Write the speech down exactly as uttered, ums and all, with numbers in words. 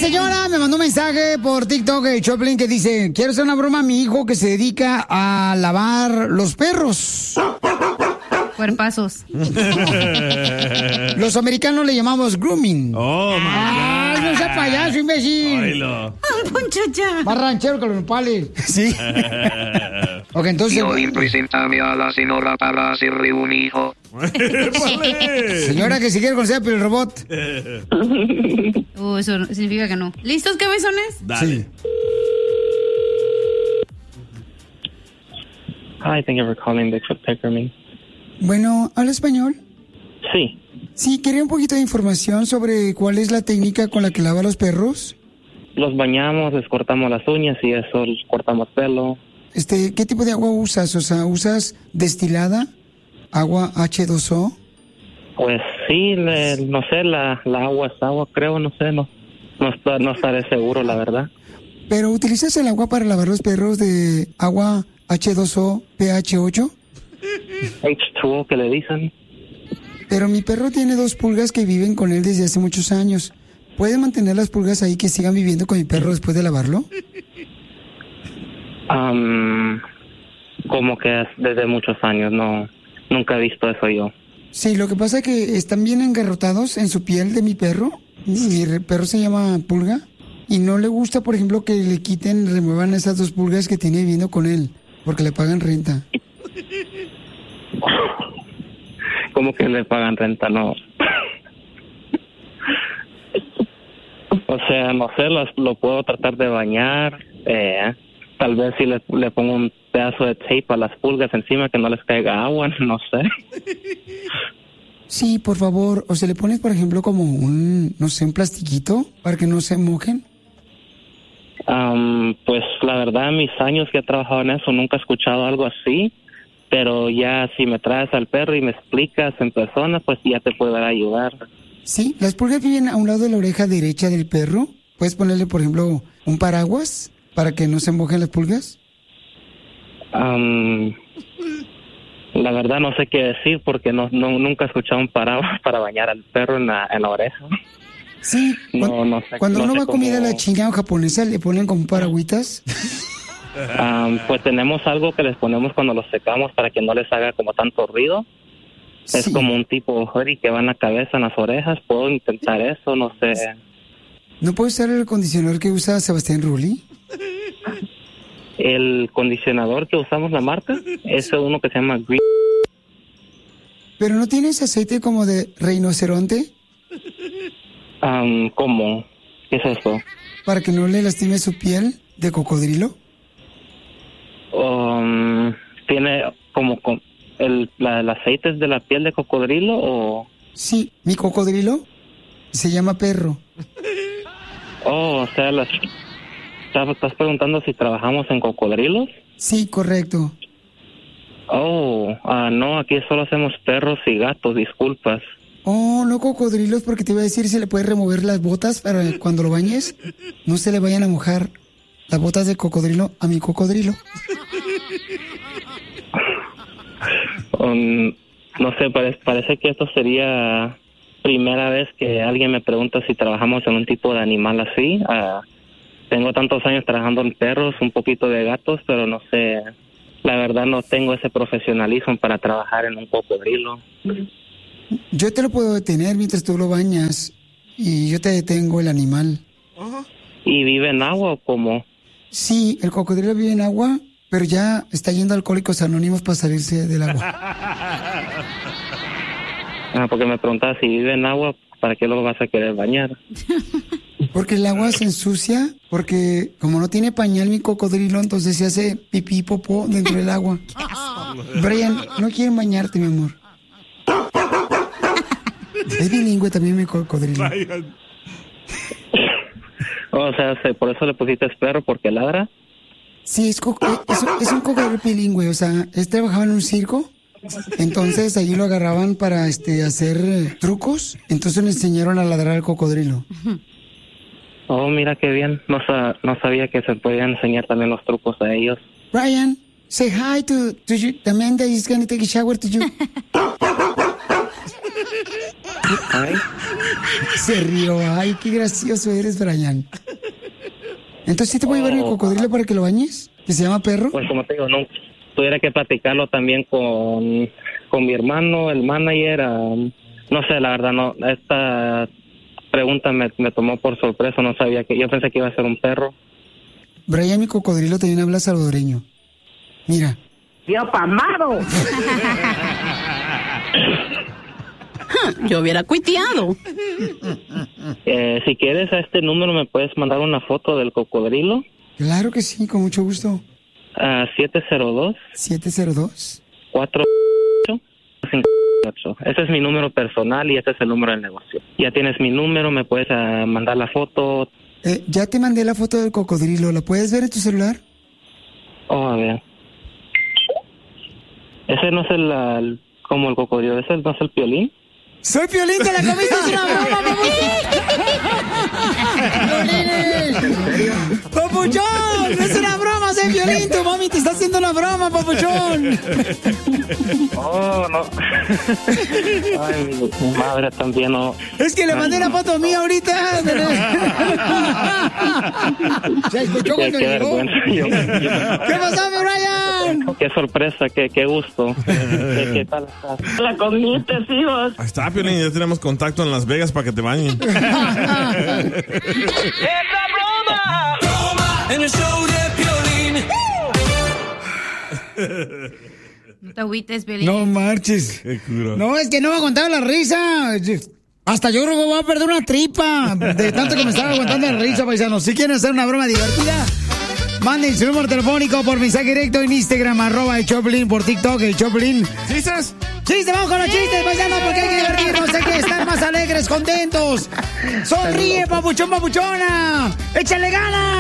señora me mandó un mensaje por TikTok, el Choplin, que dice, quiero hacer una broma a mi hijo que se dedica a lavar los perros. Cuerpazos. Los americanos le llamamos grooming. Oh, my ¡Ay, no sea payaso, imbécil! Oilo. ¡Ay, Ponchacha! Más ranchero que los nopales. Sí. Ok, entonces... Piolín, preséntame a la señora para hacerle un hijo. Señora que si quiere conocer el robot. Uh, eso significa que no. ¿Listos, cabezones? Dale. Sí. Hi, thank you for calling Bigfoot Pet Grooming. Bueno, ¿habla español? Sí. Sí, quería un poquito de información sobre cuál es la técnica con la que lava los perros. Los bañamos, les cortamos las uñas y eso, les cortamos pelo. Este, ¿qué tipo de agua usas? O sea, ¿usas destilada? ¿Agua hache dos o? Pues sí, le- no sé, la, la agua es agua, creo, no sé, no, no, está- no estaré seguro, la verdad. ¿Pero utilizas el agua para lavar los perros de agua hache dos o pH ocho? H dos O que le dicen. Pero mi perro tiene dos pulgas que viven con él desde hace muchos años. ¿Puede mantener las pulgas ahí que sigan viviendo con mi perro después de lavarlo? Am, como que es desde muchos años, no, nunca he visto eso yo. Sí, lo que pasa es que están bien engarrotados en su piel de mi perro. Mi re- perro se llama Pulga. Y no le gusta, por ejemplo, que le quiten, remuevan esas dos pulgas que tiene viviendo con él. Porque le pagan renta. Como que le pagan renta, no. O sea, no sé, lo, lo puedo tratar de bañar. Eh, tal vez si le, le pongo un pedazo de tape a las pulgas encima que no les caiga agua, no sé. Sí, por favor. O se le pones, por ejemplo, como un, no sé, un plastiquito para que no se mojen. Am, pues la verdad, mis años que he trabajado en eso, nunca he escuchado algo así. Pero ya si me traes al perro y me explicas en persona, pues ya te puedo ayudar. Sí, las pulgas viven a un lado de la oreja derecha del perro. Puedes ponerle, por ejemplo, un paraguas para que no se mojen las pulgas. Am, la verdad no sé qué decir porque no, no nunca he escuchado un paraguas para bañar al perro en la, en la oreja. Sí, No, cuando, no sé- cuando no uno sé va a comida a cómo- la china o japonesa, le ponen como paragüitas. Am, pues tenemos algo que les ponemos cuando los secamos para que no les haga como tanto ruido. Es Sí. como un tipo hoodie que va en la cabeza, en las orejas. Puedo intentar eso, no sé. ¿No puede usar el acondicionador que usa Sebastián Rulli? El condicionador que usamos, la marca, es uno que se llama Green. ¿Pero no tienes aceite como de rinoceronte Am, ¿Cómo? ¿Qué es eso? para que no le lastime su piel de cocodrilo? Um, ¿Tiene como co- el, la, el aceite es de la piel de cocodrilo o...? Sí, mi cocodrilo se llama Perro. Oh, o sea, las, ¿estás estás preguntando si trabajamos en cocodrilos? Sí, correcto. Oh, ah, no, aquí solo hacemos perros y gatos, disculpas. Oh, no cocodrilos, porque te iba a decir si le puedes remover las botas para cuando lo bañes. No se le vayan a mojar las botas de cocodrilo a mi cocodrilo. Um, no sé, parece, parece que esto sería primera vez que alguien me pregunta si trabajamos en un tipo de animal así. Ah, tengo tantos años trabajando en perros, un poquito de gatos, pero no sé, la verdad no tengo ese profesionalismo para trabajar en un cocodrilo. Yo te lo puedo detener mientras tú lo bañas y yo te detengo el animal. ¿Y vive en agua o cómo? Sí, el cocodrilo vive en agua, pero ya está yendo a Alcohólicos Anónimos para salirse del agua. Ah, porque me preguntaba si vive en agua, ¿para qué lo vas a querer bañar? Porque el agua se ensucia, porque como no tiene pañal mi cocodrilo, entonces se hace pipí popó dentro del agua. Brian, no quieren bañarte, mi amor. Es bilingüe también mi cocodrilo. O sea, se- por eso le pusiste perro, porque ladra. Sí, es, co- es, un- es un cocodrilo bilingüe, o sea, él trabajaba en un circo, entonces allí lo agarraban para este hacer eh, trucos, entonces le enseñaron a ladrar al cocodrilo. Oh, mira qué bien. No, sa- no sabía que se podían enseñar también los trucos a ellos. Brian, say hi to, to you, the man that is going to take a shower to you. Ay. Se rió. Ay, qué gracioso eres, Brian. Entonces, ¿sí te voy a llevar el cocodrilo para que lo bañes? ¿Que se llama perro? Pues como te digo, no tuviera que platicarlo también con, con mi hermano, el manager. Um, no sé, la verdad, no. Esta pregunta me, me tomó por sorpresa. No sabía que. Yo pensé que iba a ser un perro. Brian, mi cocodrilo también habla salvadoreño. Mira. ¡Dios pamado! Yo hubiera cuiteado. Eh, si quieres, a este número me puedes mandar una foto del cocodrilo. Claro que sí, con mucho gusto. A siete cero dos. siete cero dos. cuatro ocho cinco ocho. Ese es mi número personal y ese es el número del negocio. Ya tienes mi número, me puedes uh, mandar la foto. Eh, ya te mandé la foto del cocodrilo. ¿La puedes ver en tu celular? Oh, a ver. Ese no es el, el como el cocodrilo, ese no es el Piolín. ¡Soy Piolín, te la comiste! ¡Es una broma, papuchón! ¡Papuchón! ¡Es una broma, soy Piolín! ¡Tu mami te está haciendo una broma, papuchón! Oh, no. Ay, mi, mi madre también no. Es que le mandé la foto mía ahorita. Se escuchó cuando qué llegó. Yo, yo, ¿Qué pasó, mi Brian? Qué sorpresa, qué, qué gusto. ¿Qué, qué tal estás? La comiste, hijos. Ahí está, Piolín, ya tenemos contacto en Las Vegas para que te bañen. ¡Es la broma! ¡Broma! En el show de Piolín. No te agüites, Piolín. No marches. Qué cura. No, es que no me aguantaba la risa. Hasta yo creo que voy a perder una tripa de tanto que me estaba aguantando la risa, paisanos. Si quieren hacer una broma divertida, manden su número telefónico por mensaje directo en Instagram, arroba el Choplin, por TikTok, el Choplin. ¿Chistes? ¡Chistes! ¡Vamos con los chistes, paisanos! Porque hay que divertirnos, hay que estar más alegres, contentos. ¡Sonríe, papuchón, papuchona! ¡Échale ganas!